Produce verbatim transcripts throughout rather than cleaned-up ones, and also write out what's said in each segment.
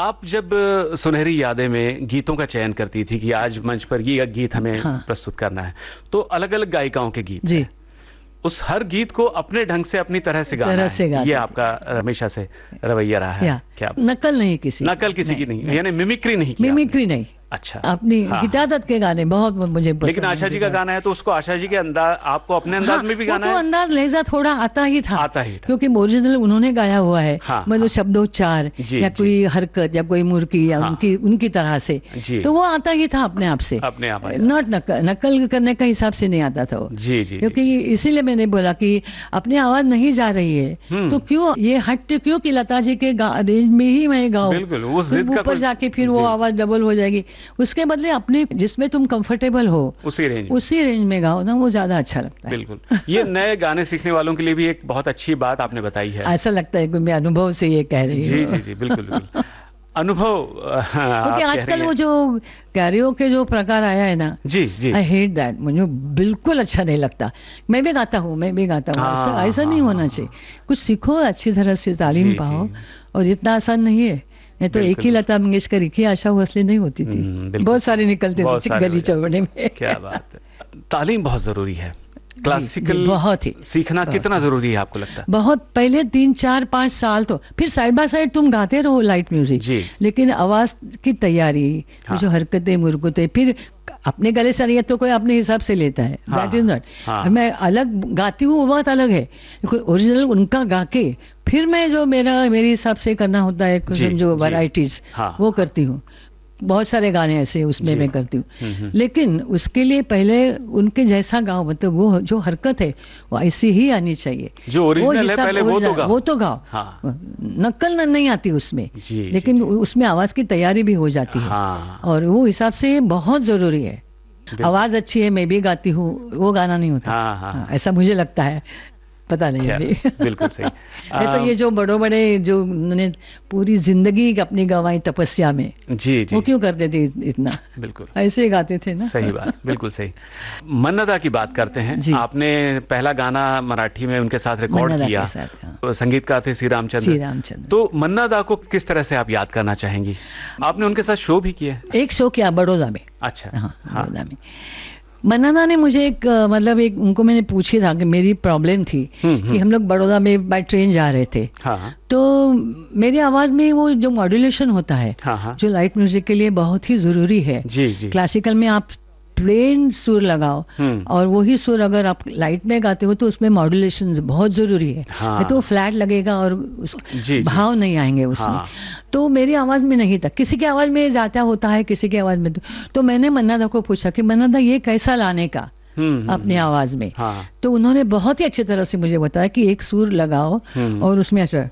आप जब अ, सुनहरी यादें में गीतों का चयन करती थी कि आज मंच पर ये गीत हमें हाँ। प्रस्तुत करना है, तो अलग अलग गायिकाओं के गीत जी हैं। उस हर गीत को अपने ढंग से अपनी तरह से गाना तरह है, से गाते ये थे। आपका हमेशा से रवैया रहा है या क्या? नकल नहीं किसी नकल किसी की नहीं, यानी मिमिक्री नहीं की मिमिक्री नहीं, आपने। अच्छा, अपनी हाँ, गीता दत्त के गाने बहुत मुझे पसंद लेकिन हैं, आशा जी का गीता- गाना है तो उसको आशा जी के अंदाज, आपको अपने अंदाज हाँ, में भी वो गाना तो है। अंदाज लहजा थोड़ा आता ही था, आता ही था। क्योंकि ओरिजिनल उन्होंने गाया हुआ है। हाँ, मतलब हाँ। शब्दोच्चार जी, या जी। कोई हरकत या कोई मुर्की या हाँ। उनकी उनकी तरह से, जी। तो वो आता ही था अपने आप से, अपने आप आ जाता। नॉट नकल नकल करने का हिसाब से नहीं आता था वो। जी, जी, क्योंकि जी। इसीलिए मैंने बोला कि अपनी आवाज नहीं जा रही है हम्म। तो क्यों ये हट क्यों कि लता जी के गा- रेंज में ही मैं गाऊं, बिल्कुल, उस फिर जिद का ऊपर कुछ- जाके फिर वो जी। आवाज डबल हो जाएगी। उसके बदले अपने जिसमें तुम कंफर्टेबल हो उसी रेंज में। उसी रेंज में गाओ ना, वो ज्यादा अच्छा लगता है। बिल्कुल, ये नए गाने सीखने वालों के लिए भी एक बहुत अच्छी बात आपने बताई है। ऐसा लगता है कि मैं अनुभव से ये कह रही जी हूँ। जी जी, बिल्कुल बिल्कुल। अनुभव अ, हाँ, क्योंकि आप कह आजकल रही वो हैं। जो कैरियो के जो प्रकार आया है ना, जी जी, आई हेट दैट, मुझे बिल्कुल अच्छा नहीं लगता। मैं भी गाता हूँ, मैं भी गाता हूँ, हाँ, ऐसा ऐसा हाँ, नहीं हाँ, होना हाँ। चाहिए। कुछ सीखो, अच्छी तरह से तालीम जी, पाओ, जी। और इतना आसान नहीं है। नहीं तो एक बिल्कुल, ही बिल्कुल। लता मंगेशकर, एक ही आशा भोसले नहीं होती थी, हम्म, बिल्कुल। बहुत सारे निकलते बहुत थे सारे गली हो जाते। चौबड़े में। क्या बात है, तालीम बहुत जरूरी है। क्लासिकल जी, बहुत ही सीखना बहुत कितना जरूरी है आपको लगता है? बहुत। पहले तीन चार पांच साल तो फिर साइड बाय साइड तुम गाते रहो लाइट म्यूजिक, जी। लेकिन आवाज की तैयारी, हाँ। जो हरकतें मुरकतें, फिर अपने गले से नहीं है तो कोई अपने हिसाब से लेता है, हाँ, दैट इज नॉट। हाँ। मैं अलग गाती हूँ वो बात अलग है, लेकिन ओरिजिनल उनका गा के फिर मैं जो मेरा मेरे हिसाब से करना होता है कुछ जी, समझो जी। वैरायटीज, हाँ। वो करती हूँ। बहुत सारे गाने ऐसे उसमें जी। मैं करती हूँ, हम्म, हम्म। लेकिन उसके लिए पहले उनके जैसा गाओ, मतलब वो जो हरकत है वो ऐसी ही आनी चाहिए। जो ओरिजिनल है हिसाब- पहले वो तो ओरिजिनल- गाओ। वो तो गाओ। हाँ। नकल न- नहीं आती उसमें, जी, लेकिन जी, जी। उसमें आवाज की तैयारी भी हो जाती है, हाँ। और वो हिसाब से बहुत जरूरी है। बिल्कुल। आवाज अच्छी है, मैं भी गाती हूँ, वो गाना नहीं होता। हाँ, हाँ, हाँ, ऐसा मुझे लगता है, पता नहीं क्या- अभी। बिल्कुल सही। नहीं तो अम, ये जो बड़े बड़े जो उन्होंने पूरी जिंदगी अपनी गंवाई तपस्या में, जी जी, वो क्यों करते थे इतना, बिल्कुल ऐसे ही गाते थे ना। सही बात, बिल्कुल सही। मन्नदा की बात करते हैं। जी। आपने पहला गाना मराठी में उनके साथ रिकॉर्ड मन्नदा किया, के साथ, हाँ। तो संगीतकार थे श्री रामचंद्र। श्री रामचंद्र। तो मन्नदा को किस तरह से आप याद करना चाहेंगी? आपने उनके साथ शो भी किया है? एक शो किया बड़ौदा में। अच्छा, हाँ, हाँ, बड़ौदा में। मन्नदा ने मुझे एक अ, मतलब एक उनको मैंने पूछी था कि मेरी प्रॉब्लम थी हम्म, हम्म। कि हम लोग बड़ौदा में बाय ट्रेन जा रहे थे, हाँ, तो मेरी आवाज में वो जो मॉड्यूलेशन होता है, हाँ, हाँ, जो लाइट म्यूजिक के लिए बहुत ही जरूरी है। जी जी, क्लासिकल में आप प्लेन सुर लगाओ, हम्म। और वही सुर अगर आप लाइट में गाते हो तो उसमें मॉड्यूलेशन बहुत जरूरी है, हाँ। नहीं तो वो फ्लैट लगेगा और उस जी, जी। भाव नहीं आएंगे उसमें। हाँ। तो मेरी आवाज में नहीं था, किसी की आवाज में जाता होता है, किसी की आवाज में तो, तो मैंने मन्नदा को पूछा कि मन्नदा ये कैसा लाने का हम्म, हम्म, अपनी हम्म। आवाज में। हाँ, तो उन्होंने बहुत ही अच्छी तरह से मुझे बताया कि एक सुर लगाओ हम्म। और उसमें ऐसा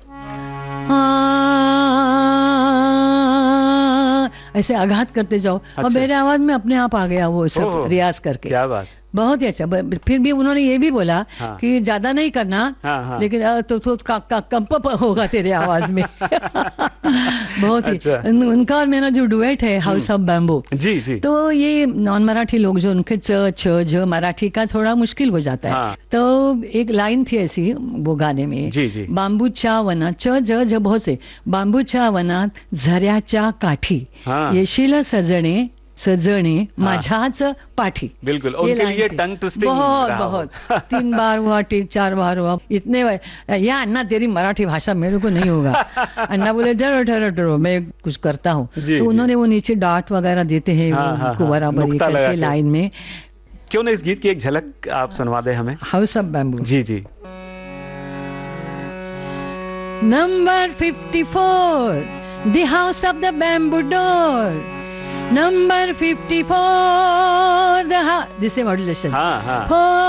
ऐसे आघात करते जाओ, और अच्छा। मेरे आवाज में अपने आप आ गया वो सब ओह, रियाज करके। क्या बात। बहुत ही अच्छा। ब- फिर भी उन्होंने ये भी बोला हाँ। कि ज्यादा नहीं करना, हाँ, हाँ। लेकिन अ, तो, तो का, का, कंप होगा तेरे आवाज में। बहुत ही। अच्छा। उन, उनका और मेरा जो डुएट है हाउस ऑफ बैम्बू, जी जी, तो ये नॉन मराठी लोग जो उनके च छ ज मराठी का थोड़ा मुश्किल हो जाता है। हाँ। तो एक लाइन थी ऐसी वो गाने में, जी, जी। बांबूच्या वनात, च ज ज बहुत से, बांबूच्या वनात झऱ्याच्या काठी हाँ। येशील सजणे सजणे माझ्याच पाठी। बिल्कुल, ये उनके लाइन लिए थी। टंग ट्विस्टिंग बहुत रहा बहुत हो। तीन बार हुआ, टी- चार बार हुआ, इतने बार- या अन्ना तेरी मराठी भाषा मेरे को नहीं होगा। अन्ना बोले डरो डरो डरो, मैं कुछ करता हूँ। जी, तो जी। उन्होंने वो नीचे डार्ट वगैरह देते हैं, हाँ, वो हाँ, उनको हाँ, बराबरी नुक्ता लगा करके के। लाइन में। क्यों ना इस गीत की एक झलक आप सुनवा दे हमें? House of bamboo, ji ji, number fifty four, the house of the bamboo door, number fifty four, the this modulation. हाँ हाँ,